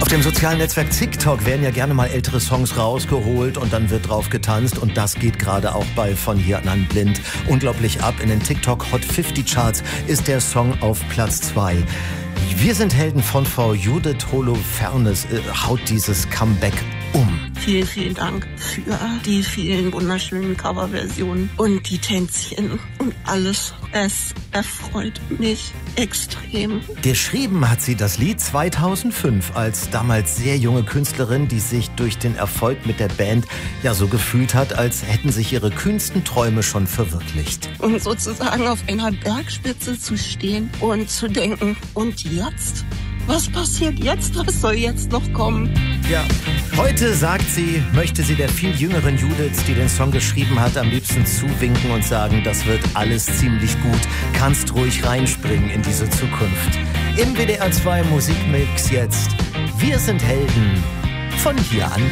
Auf dem sozialen Netzwerk TikTok werden ja gerne mal ältere Songs rausgeholt und dann wird drauf getanzt und das geht gerade auch bei Von hier an blind unglaublich ab. In den TikTok Hot 50 Charts ist der Song auf Platz 2. Wir sind Helden von Frau Judith Holofernes haut dieses Comeback um. Vielen, vielen Dank für die vielen wunderschönen Coverversionen und die Tänzchen und alles. Es erfreut mich extrem. Geschrieben hat sie das Lied 2005 als damals sehr junge Künstlerin, die sich durch den Erfolg mit der Band ja so gefühlt hat, als hätten sich ihre kühnsten Träume schon verwirklicht. Und sozusagen auf einer Bergspitze zu stehen und zu denken, und jetzt? Was passiert jetzt? Was soll jetzt noch kommen? Ja, heute, sagt sie, möchte sie der viel jüngeren Judith, die den Song geschrieben hat, am liebsten zuwinken und sagen, das wird alles ziemlich gut. Kannst ruhig reinspringen in diese Zukunft. Im WDR 2 Musikmix jetzt. Wir sind Helden. Von hier an